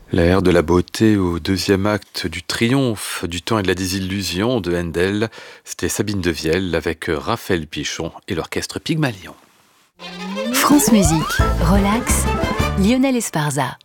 L'ère de la beauté au deuxième acte du triomphe du temps et de la désillusion de Handel, c'était Sabine Devielle avec Raphaël Pichon et l'orchestre Pygmalion. France Musique, relax, Lionel Esparza.